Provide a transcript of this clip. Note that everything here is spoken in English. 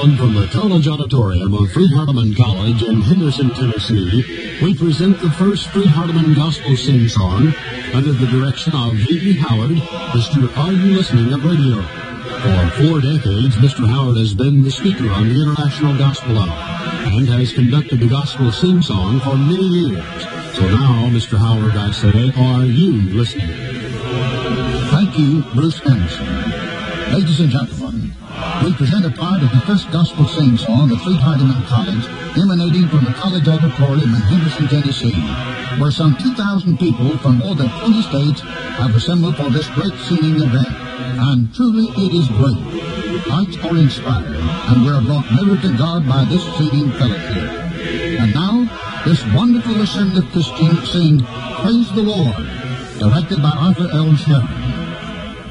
gentlemen, from the College Auditorium of Freed-Hardeman College in Henderson, Tennessee, we present the first Freed-Hardeman Gospel Sing-Song under the direction of V.E. Howard, Mr. Are You Listening of Radio. For 4 decades, Mr. Howard has been the speaker on the International Gospel Hour and has conducted the Gospel Sing-Song for many years. So now, Mr. Howard, I say, are you listening? Thank you, Bruce Anderson. Ladies and gentlemen, we present a part of the first gospel sing-song at Freed-Hardeman College, emanating from the College Auditorium in Henderson, Tennessee, where some 2,000 people from more than 20 states have assembled for this great singing event. And truly it is great. Hearts are inspired, and we are brought nearer to God by this singing fellowship. And now, this wonderful assembled Christians sing Praise the Lord, directed by Arthur L. Sharon.